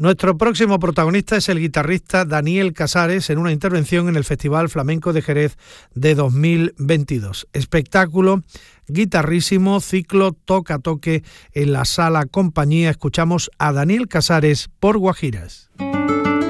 Nuestro próximo protagonista es el guitarrista Daniel Casares en una intervención en el Festival Flamenco de Jerez de 2022. Espectáculo guitarrísimo, ciclo toca-toque en la Sala Compañía. Escuchamos a Daniel Casares por Guajiras.